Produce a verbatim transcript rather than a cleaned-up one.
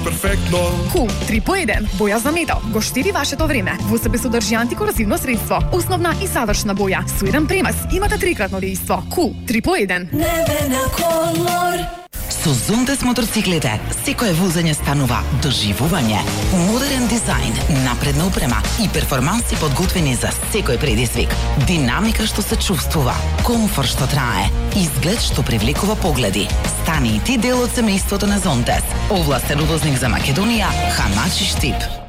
перфектно. Кул три по еден, боја за метал, го штеди вашето време. Во себе содржи антикорозивно средство, основна и завршна боја, со еден премас, имате трикратно дејство. Кул три по еден. Небена колор. Со Зонтес мотоциклите, секое возење станува доживување. Модерен дизајн, напредна опрема и перформанси подготвени за секој предизвик. Динамика што се чувствува, комфорт што трае, изглед што привлекува погледи. Стани и ти дел од семејството на Зонтес. Овластен увозник за Македонија, Хамачи Штип.